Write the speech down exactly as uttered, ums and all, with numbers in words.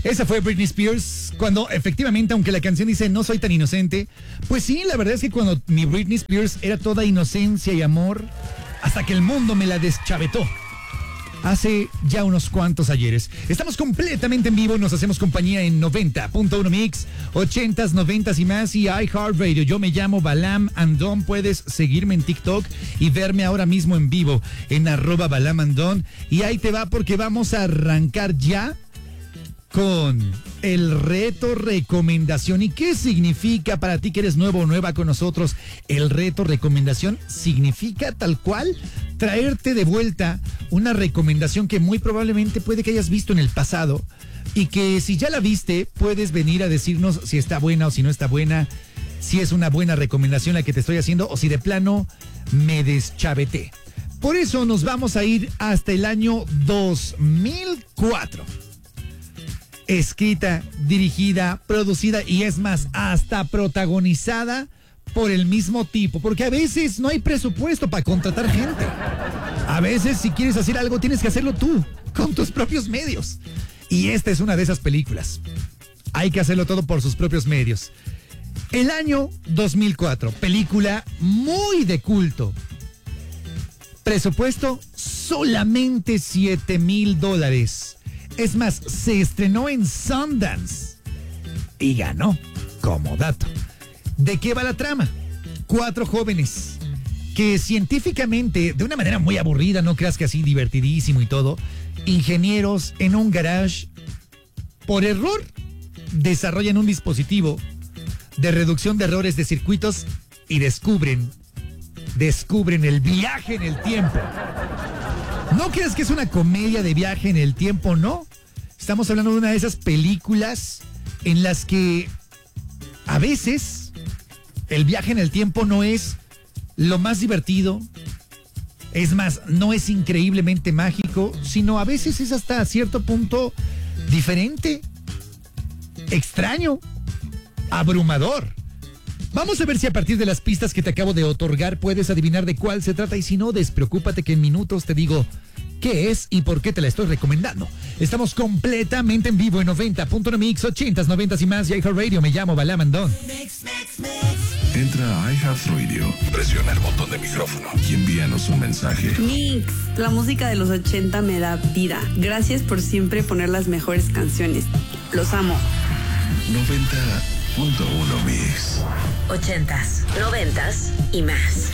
Esa fue Britney Spears, cuando efectivamente, aunque la canción dice no soy tan inocente, pues sí, la verdad es que cuando mi Britney Spears era toda inocencia y amor, hasta que el mundo me la deschavetó. Hace ya unos cuantos ayeres. Estamos completamente en vivo, nos hacemos compañía en noventa punto uno Mix, ochentas, noventas y más, y iHeartRadio. Yo me llamo Balam Andón, puedes seguirme en TikTok y verme ahora mismo en vivo en arroba Balam Andón. Y ahí te va porque vamos a arrancar ya con el reto recomendación. ¿Y qué significa para ti que eres nuevo o nueva con nosotros? El reto recomendación significa tal cual traerte de vuelta una recomendación que muy probablemente puede que hayas visto en el pasado y que si ya la viste puedes venir a decirnos si está buena o si no está buena, si es una buena recomendación la que te estoy haciendo o si de plano me deschaveté. Por eso nos vamos a ir hasta el año dos mil cuatro. Escrita, dirigida, producida y es más, hasta protagonizada por el mismo tipo, porque a veces no hay presupuesto para contratar gente. A veces si quieres hacer algo tienes que hacerlo tú, con tus propios medios. Y esta es una de esas películas. Hay que hacerlo todo por sus propios medios. El año dos mil cuatro, película muy de culto. Presupuesto solamente siete mil dólares. Es más, se estrenó en Sundance y ganó como dato. ¿De qué va la trama? Cuatro jóvenes que científicamente, de una manera muy aburrida, no creas que así divertidísimo y todo, ingenieros en un garage, por error, desarrollan un dispositivo de reducción de errores de circuitos y descubren, descubren el viaje en el tiempo. ¿No crees que es una comedia de viaje en el tiempo? No. Estamos hablando de una de esas películas en las que a veces el viaje en el tiempo no es lo más divertido. Es más, no es increíblemente mágico, sino a veces es hasta cierto punto diferente, extraño, abrumador. Vamos a ver si a partir de las pistas que te acabo de otorgar puedes adivinar de cuál se trata y si no, despreocúpate que en minutos te digo qué es y por qué te la estoy recomendando. Estamos completamente en vivo en noventa punto uno Mix, ochentas, noventas y más y iHeartRadio. Me llamo Balam Andón. Entra a iHeartRadio, presiona el botón de micrófono y envíanos un mensaje. Mix, la música de los ochenta me da vida. Gracias por siempre poner las mejores canciones. Los amo. noventa punto uno Mix. Ochentas, noventas y más.